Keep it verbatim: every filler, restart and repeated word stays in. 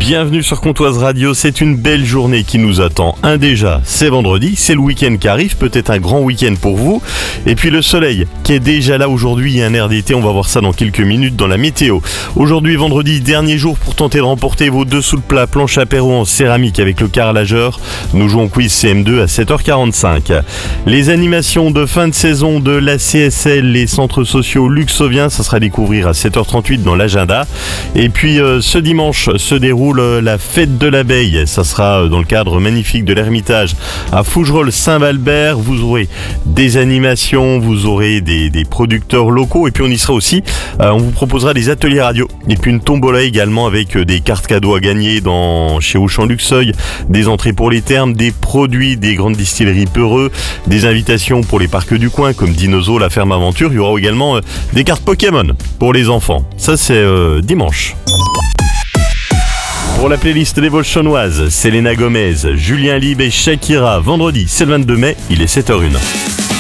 bienvenue sur Comtoise Radio, c'est une belle journée qui nous attend. Un déjà, c'est vendredi, c'est le week-end qui arrive, peut-être un grand week-end pour vous. Et puis le soleil qui est déjà là aujourd'hui, un air d'été, on va voir ça dans quelques minutes dans la météo. Aujourd'hui vendredi, dernier jour pour tenter de remporter vos dessous de plat planche apéro en céramique avec le carrelageur. Nous jouons quiz C M deux à sept heures quarante-cinq. Les animations de fin de saison de la C S L, les centres sociaux luxoviens, ça sera à découvrir à sept heures trente-huit dans l'agenda. Et puis euh, ce dimanche se déroule euh, la fête de l'abeille. Ça sera euh, dans le cadre magnifique de l'Ermitage à Fougerolles-Saint-Valbert. Vous aurez des animations, vous aurez des, des producteurs locaux et puis on y sera aussi. Euh, on vous proposera des ateliers radio et puis une tombola également avec euh, des cartes cadeaux à gagner dans chez Auchan Luxeuil, des entrées pour les thermes, des produits des grandes distilleries Peureux, des invitations pour les parcs du coin comme Dinozo, la ferme aventure. Il y aura également euh, des cartes Pokémon pour les enfants. Ça c'est euh, dimanche. Pour la playlist des Volchonnoises, Selena Gomez, Julien Lieb et Shakira. Vendredi, c'est le vingt-deux mai, il est sept heures zéro un.